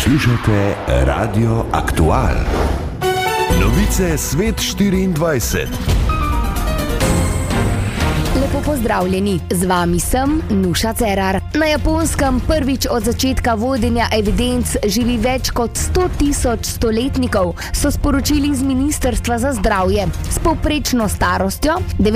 Poslušate Radio Aktual. Novice Svet 24. Lepo pozdravljeni, z vami sem Nuša Cerar. Na Japonskem prvič od začetka vodenja evidenc živi več kot 100.000 stoletnikov, so sporočili z Ministrstva za zdravje. S povprečno starostjo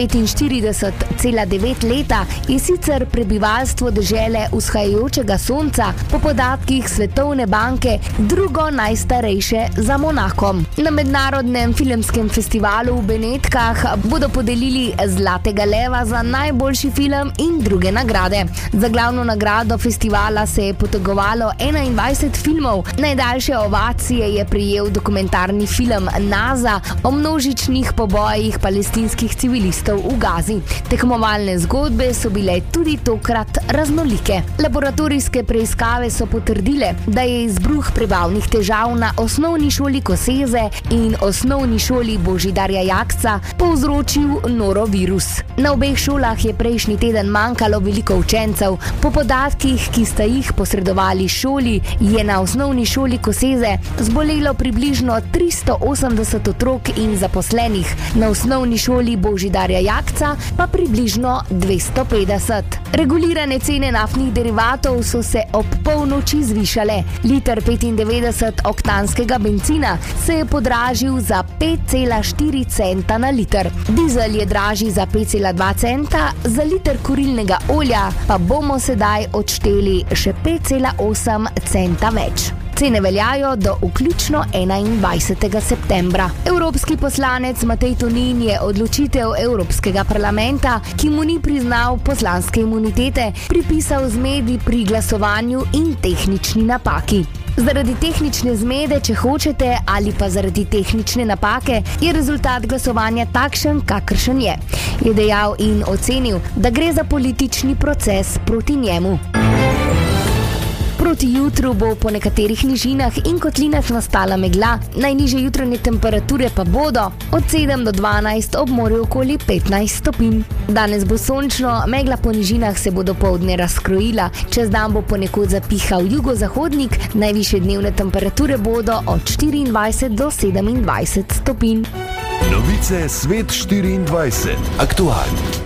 49,9 leta je sicer prebivalstvo dežele vzhajajočega sonca po podatkih Svetovne banke drugo najstarejše za Monakom. Na mednarodnem filmskem festivalu v Benetkah bodo podelili Zlatega leva za najboljši film in druge nagrade. Za glavno nagrado festivala se je potegovalo 21 filmov. Najdaljše ovacije je prejel dokumentarni film NASA o množičnih pobojih palestinskih civilistov v Gazi. Tekmovalne zgodbe so bile tudi tokrat raznolike. Laboratorijske preiskave so potrdile, da je izbruh prebavnih težav na osnovni šoli Koseze in osnovni šoli Božidarja Jakca povzročil norovirus. Na obeh šolah je prejšnji teden manjkalo veliko učencev. Po podatkih, ki sta jih posredovali šoli, je na osnovni šoli Koseze zbolelo približno 380 otrok in zaposlenih, na osnovni šoli Božidarja Jakca pa približno 250. Regulirane cene naftnih derivatov so se ob polnoči zvišale. Liter 95-oktanskega bencina se je podražil za 5,4 centa na liter. Dizel je dražji za 5,2 centa, za liter kurilnega olja pa bomo sedaj odšteli še 5,8 centa več. Cene veljajo do vključno 21. septembra. Evropski poslanec Matej Tonin je odločitev Evropskega parlamenta, ki mu ni priznal poslanske imunitete, pripisal zmedi pri glasovanju in tehnični napaki. Zaradi tehnične zmede, če hočete, ali pa zaradi tehnične napake, je rezultat glasovanja takšen, kakršen je dejal in ocenil, da gre za politični proces proti njemu. Proti jutru bo po nekaterih nižinah in kotlinah nastala megla, najnižje jutranje temperature pa bodo od 7 do 12, ob morju okoli 15 stopinj. Danes bo sončno, megla po nižinah se bo dopoldne razkrojila, čez dan bo ponekod zapihal jugozahodnik, najvišje dnevne temperature bodo od 24 do 27 stopinj. Novice Svet 24. Aktualni.